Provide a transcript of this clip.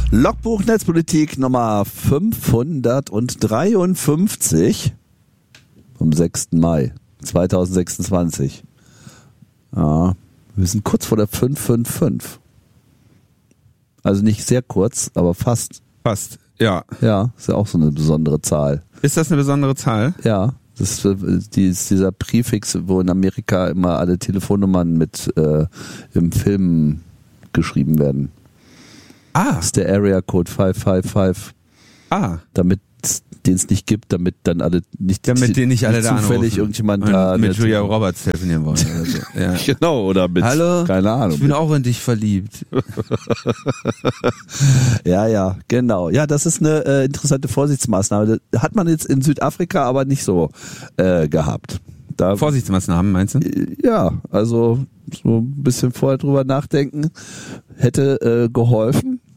Logbuch Netzpolitik Nummer 553 vom 6. Mai 2026. Ja, wir sind kurz vor der 555. Also nicht sehr kurz, aber fast. Fast, ja. Ja, ist ja auch so eine besondere Zahl. Ist das eine besondere Zahl? Ja, das ist dieser Präfix, wo in Amerika immer alle Telefonnummern mit im Film geschrieben werden. Das ist der Area Code 555. Damit den es nicht gibt, damit dann alle nicht, damit die nicht alle da zufällig anrufen. irgendjemand und da mit Julia Roberts telefonieren wollen. Oder so. Ja. Genau, oder mit, hallo, keine Ahnung. ich bin auch in dich verliebt. Ja, genau. Ja, das ist eine interessante Vorsichtsmaßnahme. Das hat man jetzt in Südafrika aber nicht so gehabt. Da, Vorsichtsmaßnahmen, meinst du? Ja, also so ein bisschen vorher drüber nachdenken hätte geholfen.